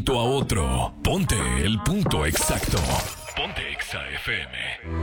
A otro, ponte el punto exacto. Ponte Exa FM.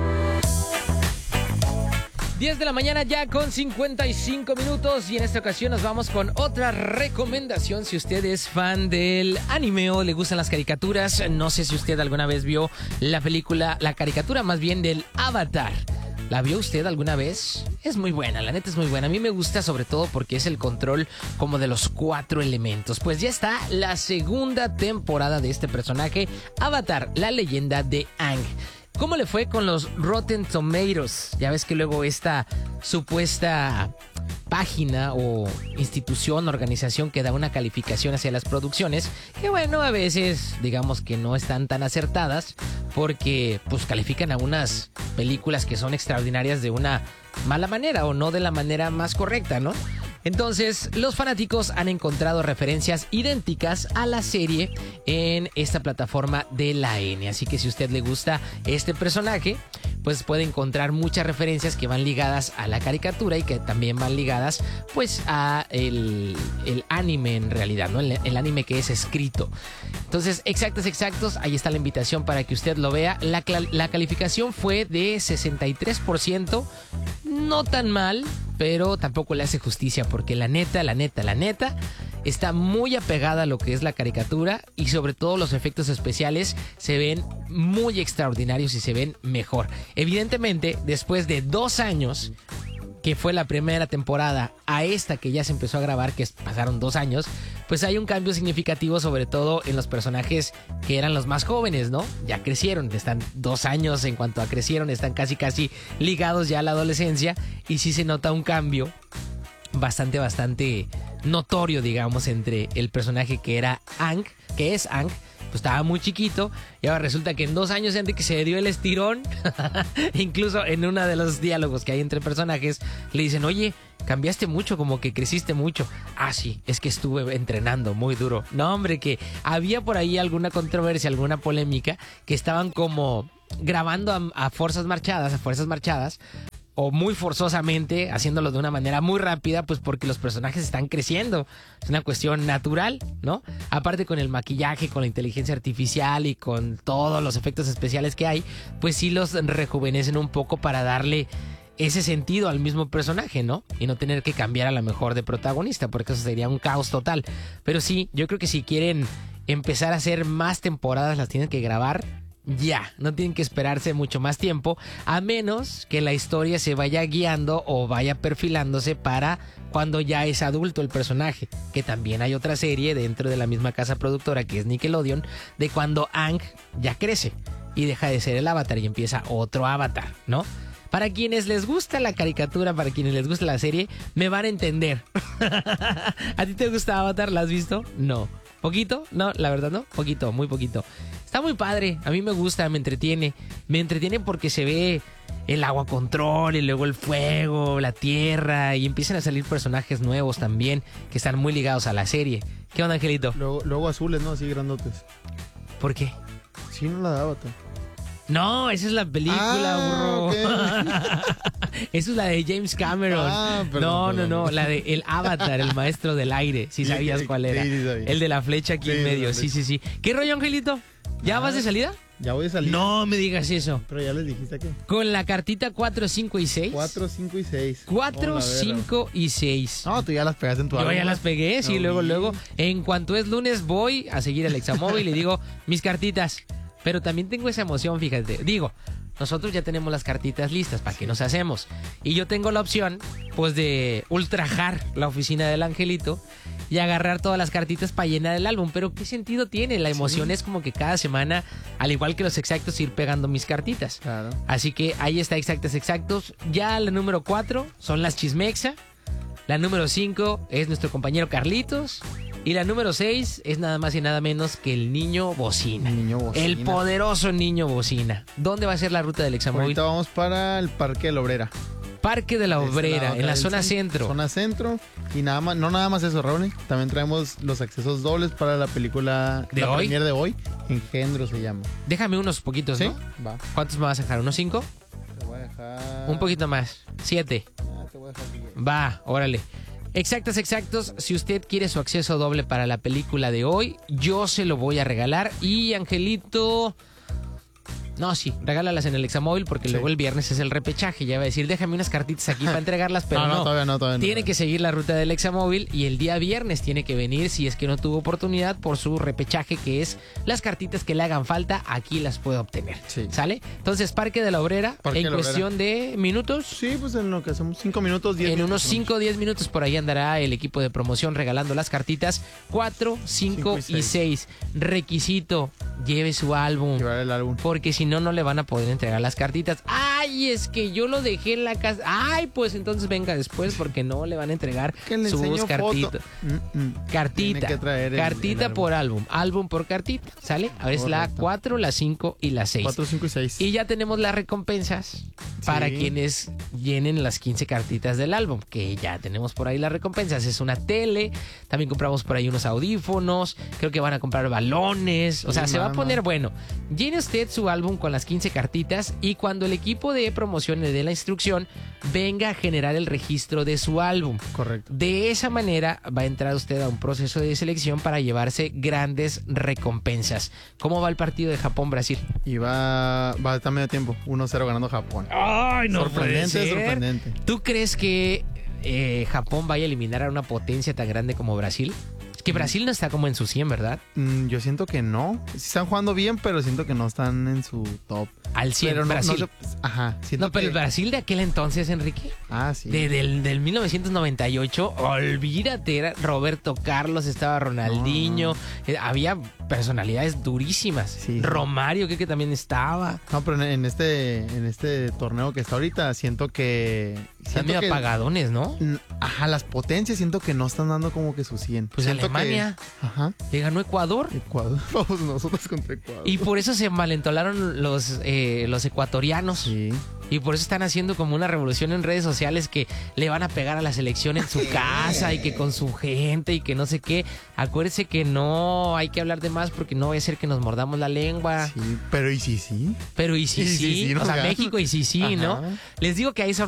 10 de la mañana ya con 55 minutos y en esta ocasión nos vamos con otra recomendación. Si usted es fan del anime o le gustan las caricaturas, no sé si usted alguna vez vio la caricatura más bien del Avatar. ¿La vio usted alguna vez? Es muy buena, la neta es muy buena. A mí me gusta sobre todo porque es el control como de los 4 elementos. Pues ya está la segunda temporada de este personaje, Avatar, la leyenda de Aang. ¿Cómo le fue con los Rotten Tomatoes? Ya ves que luego esta supuesta página o institución, organización que da una calificación hacia las producciones, que bueno, a veces digamos que no están tan acertadas porque pues califican a unas películas que son extraordinarias de una mala manera o no de la manera más correcta, ¿no? Entonces, los fanáticos han encontrado referencias idénticas a la serie en esta plataforma de la N. Así que si a usted le gusta este personaje, pues puede encontrar muchas referencias que van ligadas a la caricatura y que también van ligadas pues a el anime en realidad, ¿no? El anime que es escrito. Entonces, exactos, ahí está la invitación para que usted lo vea. La calificación fue de 63%, no tan mal, pero tampoco le hace justicia porque la neta está muy apegada a lo que es la caricatura y sobre todo los efectos especiales se ven muy extraordinarios y se ven mejor. Evidentemente, después de 2 años, que fue la primera temporada, a esta que ya se empezó a grabar, que pasaron 2 años, pues hay un cambio significativo sobre todo en los personajes que eran los más jóvenes, ¿no? Ya crecieron, están 2 años en cuanto a crecieron, están casi ligados ya a la adolescencia y sí se nota un cambio bastante notorio, digamos, entre el personaje que era Aang, que es Aang, pues estaba muy chiquito y ahora resulta que en 2 años antes que se dio el estirón, incluso en uno de los diálogos que hay entre personajes, le dicen, oye, cambiaste mucho, como que creciste mucho. Ah, sí, es que estuve entrenando muy duro. No, hombre, que había por ahí alguna controversia, alguna polémica, que estaban como grabando a fuerzas marchadas, o muy forzosamente, haciéndolo de una manera muy rápida, pues porque los personajes están creciendo. Es una cuestión natural, ¿no? Aparte con el maquillaje, con la inteligencia artificial y con todos los efectos especiales que hay, pues sí los rejuvenecen un poco para darle ese sentido al mismo personaje, ¿no? Y no tener que cambiar a lo mejor de protagonista, porque eso sería un caos total. Pero sí, yo creo que si quieren empezar a hacer más temporadas, las tienen que grabar ya, no tienen que esperarse mucho más tiempo, a menos que la historia se vaya guiando o vaya perfilándose para cuando ya es adulto el personaje, que también hay otra serie dentro de la misma casa productora que es Nickelodeon, de cuando Aang ya crece y deja de ser el Avatar y empieza otro Avatar, ¿no? Para quienes les gusta la caricatura, para quienes les gusta la serie, me van a entender. ¿A ti te gusta Avatar? ¿La has visto? No. ¿Poquito? No, la verdad no. Poquito, muy poquito. Está muy padre, a mí me gusta, me entretiene. Me entretiene porque se ve el agua control y luego el fuego, la tierra y empiezan a salir personajes nuevos también que están muy ligados a la serie. ¿Qué onda, Angelito? Luego azules, ¿no? Así grandotes. ¿Por qué? Sí, no la daba. No, esa es la película, burro. Okay. Esa es la de James Cameron. Perdón. No, la de El Avatar, el maestro del aire. Si sabías cuál era. Sí, el de la flecha aquí en medio. Sí. ¿Qué rollo, Angelito? ¿Ya vas de salida? Ya voy de salida. No me digas eso. Pero ya les dijiste que. Con la cartita 4, 5 y 6. 4, 5 y 6. 4, 5 y 6. No, tú ya las pegaste en tu álbum. Yo ya las pegué, sí, luego. En cuanto es lunes voy a seguir el Examóvil y le digo mis cartitas. Pero también tengo esa emoción, fíjate. Digo, nosotros ya tenemos las cartitas listas, ¿para qué nos hacemos? Y yo tengo la opción, pues, de ultrajar la oficina del Angelito y agarrar todas las cartitas para llenar el álbum. Pero ¿qué sentido tiene? La emoción es como que cada semana, al igual que los exactos, ir pegando mis cartitas. Claro. Así que ahí está exactos. Ya la número 4 son las Chismexa. La número 5 es nuestro compañero Carlitos. Y la número 6 es nada más y nada menos que el Niño Bocina. El poderoso Niño Bocina. ¿Dónde va a ser la ruta del Examóvil? Ahorita vamos para el Parque de la Obrera. Parque de la Obrera, en la zona centro. Zona centro. Y nada más, no nada más eso, Raúl. También traemos los accesos dobles para la película ¿De hoy? Premier de hoy. Engendro se llama. Déjame unos poquitos, ¿no? Sí, va. ¿Cuántos me vas a dejar? ¿Unos 5? Te voy a dejar... Un poquito más. 7. Te voy a dejar 10. Va, órale. Exactos. Si usted quiere su acceso doble para la película de hoy, yo se lo voy a regalar. Y Angelito... No, sí, regálalas en el Examóvil porque luego el viernes es el repechaje. Ya va a decir, déjame unas cartitas aquí para entregarlas, pero no. Todavía no. Tiene que seguir la ruta del Examóvil y el día viernes tiene que venir, si es que no tuvo oportunidad, por su repechaje, que es las cartitas que le hagan falta, aquí las puede obtener. Sí. ¿Sale? Entonces, Parque de la Obrera, en cuestión de minutos. Sí, pues en lo que hacemos 5 minutos, 10 minutos. En unos 5 o 10 minutos por ahí andará el equipo de promoción regalando las cartitas 4, 5 y 6. Requisito, lleve su álbum. Llevar el álbum. Porque si no le van a poder entregar las cartitas. Ay, es que yo lo dejé en la casa. Ay, pues entonces venga después porque no le van a entregar sus cartitas. Cartita. Tiene que traer cartita el por álbum. Álbum por cartita. ¿Sale? Ahora es la 4, la 5 y la 6. 4, 5 y 6. Y ya tenemos las recompensas para quienes llenen las 15 cartitas del álbum. Que ya tenemos por ahí las recompensas. Es una tele. También compramos por ahí unos audífonos. Creo que van a comprar balones. O sea, se va a poner bueno. Llene usted su álbum con las 15 cartitas y cuando el equipo de promoción le dé la instrucción, venga a generar el registro de su álbum. Correcto. De esa manera va a entrar usted a un proceso de selección para llevarse grandes recompensas. ¿Cómo va el partido de Japón-Brasil? Y va a estar medio tiempo, 1-0 ganando Japón. ¡Ay, no Sorprendente. ¿Tú crees que Japón vaya a eliminar a una potencia tan grande como Brasil? Es que Brasil no está como en su 100, ¿verdad? Yo siento que no. Sí están jugando bien, pero siento que no están en su top. Al 100, pero Brasil. Siento pero el Brasil de aquel entonces, Enrique. Sí. Del 1998, olvídate, era Roberto Carlos, estaba Ronaldinho, había personalidades durísimas. Sí. Romario, creo que también estaba. No, pero en este torneo que está ahorita, siento que... Están medio apagadones, ¿no? Las potencias siento que no están dando como que su 100. Pues siento Alemania le ganó Ecuador. Vamos nosotros contra Ecuador. Y por eso se envalentolaron los ecuatorianos. Sí. Y por eso están haciendo como una revolución en redes sociales que le van a pegar a la selección en su casa y que con su gente y que no sé qué. Acuérdense que no hay que hablar de más porque no va a ser que nos mordamos la lengua. Sí, pero ¿y si sí? Pero ¿y si sí? O sea, México y si sí, ¿no? Les digo que hay